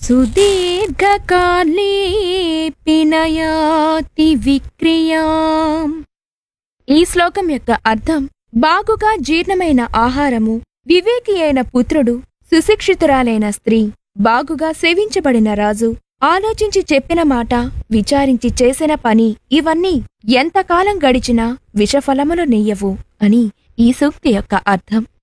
సుదీర్ఘకాలే పినయాతి విక్రియాం. ఈ శ్లోకం యొక్క అర్థం బాగుగా జీర్ణమైన ఆహారము, వివేకి అయిన పుత్రుడు, సుశిక్షితురాలైన స్త్రీ, బాగుగా సేవించబడిన రాజు, ఆలోచించి చెప్పిన మాట, విచారించి చేసిన పని, ఇవన్నీ ఎంతకాలం గడిచినా విషఫలములు నెయ్యవు అని ఈ సూక్తి యొక్క అర్థం.